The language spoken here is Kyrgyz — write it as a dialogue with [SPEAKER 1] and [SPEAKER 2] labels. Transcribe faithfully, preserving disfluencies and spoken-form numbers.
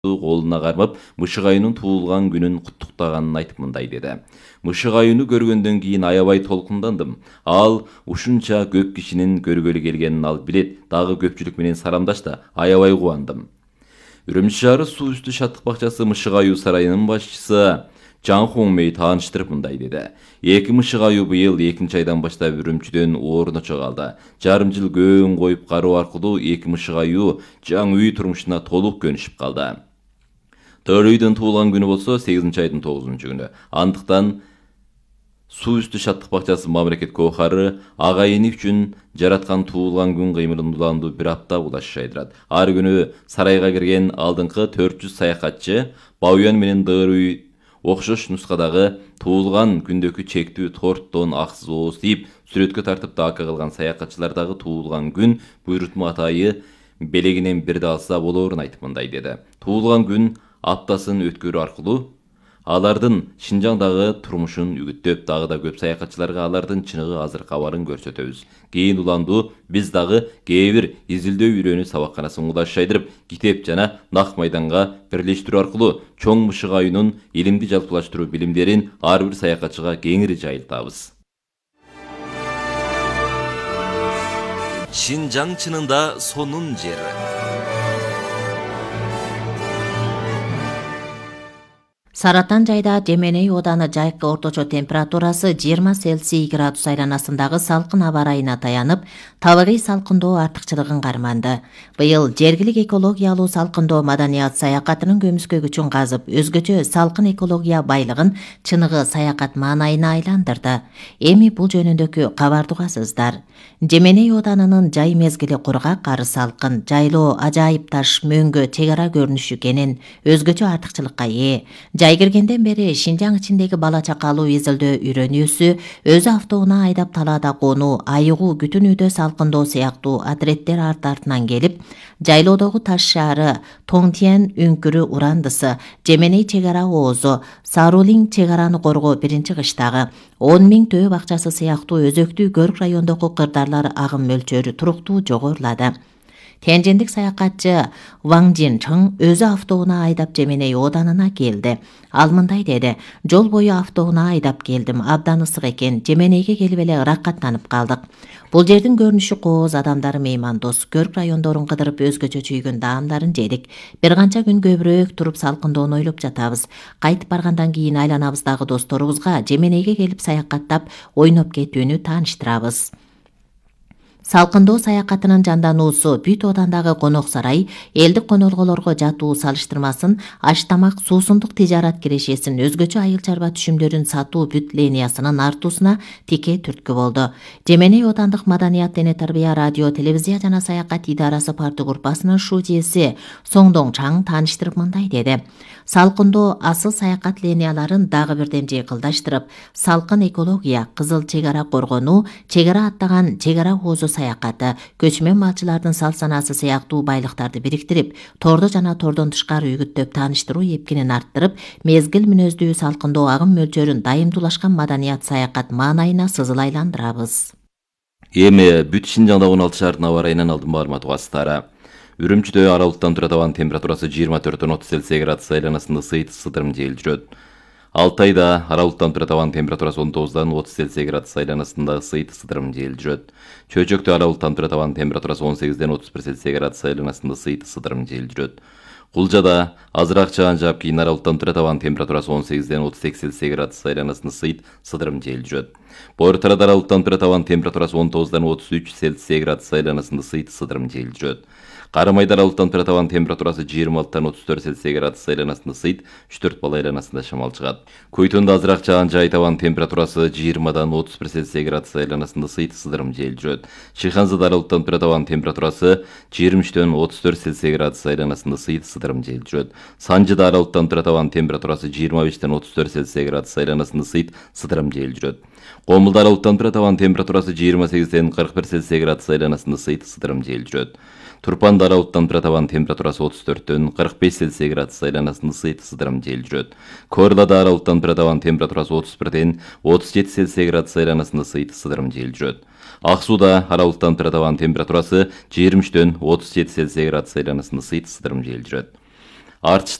[SPEAKER 1] колуна кармап, Мышык айынын туулган күнүн куттуктаганын айтып мындай деди. Мышык айыны көргөндөн кийин аябай толкундандым. Ал ушунча көп кишинин көргөлү келгенин ал билет, дагы көпчүлүк менен сарамдашты. Аябай кубандым. Үрүмчү шаары суу үстү шаттык бакчасы Мышык айы сарайынын башчысы Жан Хоңмей тааныштырып мындай деди. Эки Мышык айы быйыл экинчи айдан баштап Үрүмчүдөн орночо калды. Жарым жыл көөн коюп кароо аркылуу эки Мышык айы жаңы үй турмушуна толук көнүшүп калды. Төрөйдүн туулган күнү болсо сегизинчи айдын тогузунчу күнү. Андыктан суу үстү шаттык бакчасы мамлекет коохары агайыны үчүн жараткан туулган күн кыймылын уландуу бир апта булашы айдырат. Ар күнү сарайга кирген алдыңкы төрт жүз саякатчы Бауян менен Дырый окшош нускадагы туулган күндөгү чектүү торттон аксыз ооз тийип, сүрөткө тартып дака кылган саякатчылардагы туулган күн буйрутма атайы белегинен бирди алса болоорун айтып мындай деди. Туулган күн аптасын өткөрүү аркылуу алардын Шинжаңдагы турмушун үгүттөп, дагы да көп саякатчыларга алардын чыныгы азыр кабарын көрсөтөбүз. Кийин уландуу биз дагы кээ бир изилдөө үйрөнүү сабакканасын улаш айдырып, китеп жана нак майданга бирлештирүү аркылуу чоң Мышык айынын илимди жалпылаштыруу билимдерин ар бир саякатчыга кеңири жайылтабыз.
[SPEAKER 2] Шинжаң чынында сонун жер.
[SPEAKER 3] Саратан жайда Жеменей ооданы жайкы орточо температурасы жыйырма Цельсий градус айланасындагы салкын аба ырайына таянып, табигый салкындоо артыкчылыгын карманды. Быйыл жергилик экологиялуу салкындоо маданият саякатынын көмүскө күчүн казып, өзгөчө салкын экология байлыгын чыныгы саякат маанайына айландырды. Эми бул жөнүндөгү кабарды угасыздар. Жеменей оодарынын жай мезгили кургак, ары салкын, жайлоо ажайып таш мөңгө чек ара көрүнүшү кенен өзгөчө артыкчылыкка ээ. Жай киргенден бери Шинжаң ичиндеги бала чакалуу изилдөө үйрөнүүсү, өзү автоунаа айдап талаада конуу, айыгуу, күтүн үйдө салкындоо сыяктуу атреттер арт артынан келип, жайлоодогу Таш шаары, Тоңтиен үңкүрү урандысы, Жеменей чек ара оозу, Сарулиң чек араны коргоо биринчи кыштагы, он миң төө бакчасы сыяктуу өзөктүү Көрк райондогу кырдаарлар агым мөлчөрү туруктуу жогорулады. Тяньжиндик саякатчы Ваң Жин Чың өзү автоунаа айдап Жеменей оодарына келди. Ал мындай деди: жол бою автоунаа айдап келдим, абдан ысык экен, Жеменейге келип эле ыракаттанып калдык. Бул жердин көрүнүшү кооз, адамдары меймандос, Көрк райондорун кыдырып өзгөчө чүйгөн даамдарын жедик. Бир канча күн көбүрөөк туруп салкындоону ойлоп жатабыз. Кайтып баргандан кийин айланабыздагы досторубузга Жеменейге келип саякаттап, ойноп кетүүнү тааныштырабыз. Салкындоо саякатынын жандануусу бүт оодандагы конок сарай, элдик конолголорго жатуу салыштырмасын, аш тамак, суусундук тижарат кирешесин, өзгөчө айыл чарба түшүмдөрүн сатуу бүт линиясынын артуусуна тике түрткү болду. Жеменей оодандык маданият, дене тарбия, радио, телевизия жана саякат идарасы парты группасынын шужиеси Соңдоң Чаң тааныштырып мындай деди: салкындоо асыл саякат линияларын дагы бирден жыйкылдаштырып, салкын экология, кызыл чек ара коргонуу, чек ара аттаган чек ара оозу саякаты, көчмөн малчылардын салт-санаасы сыяктуу байлыктарды бириктирип, тордо жана тордон тышкары үгүттөп тааныштыруу эпкинин арттырып, мезгил мүнөздүү салкындоо агым мөлчөрүн дайымдуулашкан маданият саякат маанайына сызыл айландырабыз.
[SPEAKER 1] Эми бүт Шинжаңда он алты шаардын аба ырайынан алдын маалымат угасыздары. Үрүмчүдө аралыктан тура табан температурасы жыйырма төрттөн отуз Цельсий градус айланасында ысыйт сыдырым жел жүрөт. Алтайда аралыктан тура табан температурасы он тогуздан отуз Цельсий градус айланасында ысыйт сыдырым жел жүрөт. Чөйчөктө аралыктан тура табан температурасы он сегизден отуз бир Цельсий градус айланасында ысыйт сыдырым жел жүрөт. Кулжада азыраак жаан жаап, кийин аралыктан тура табан температурасы он сегизден отуз эки Цельсий градус айланасында ысыйт сыдырым жел жүрөт. Бойтарада аралыктан тура табан температурасы он тогуздан отуз үч Цельсий градус айланасында ысыйт сыдырым жел жүрөт. Карымайда аралыктан тура табан температурасы жыйырма алтыдан отуз төрт Цельсий градус айланасында ысыйт үч төрт бала айланасында шамал чыгат. Көйтөндө азыраак жаан жай табан температурасы жыйырмадан отуз бир Цельсий градус айланасында ысыйт сыдырым жел жүрөт. Шыйханзада аралыктан тура табан температурасы жыйырма үчтөн отуз төрт Цельсий градус айланасында ысыйт сыдырым жел жүрөт. Санжыда аралыктан тура табан температурасы жыйырма бештен отуз төрт Цельсий градус айланасында ысыйт сыдырым жел жүрөт. Комулда аралыктан тура табан температурасы жыйырма сегизден кырк бир Цельсий градус айланасында ысыйт сыдырым жел жүрөт. Турпанда аралыктан тура табан температурасы отуз төрттөн кырк беш Цельсий градус айланасында ысыйт сыдырым жел жүрөт. Корлада аралыктан тура табан температурасы отуз бирден отуз жети Цельсий градус айланасында ысыйт сыдырым жел жүрөт. Ак сууда аралыктан тура табан температурасы жыйырма үчтөн отуз жети Цельсий градус айланасында ысыйт сыдырым жел жүрөт. артыш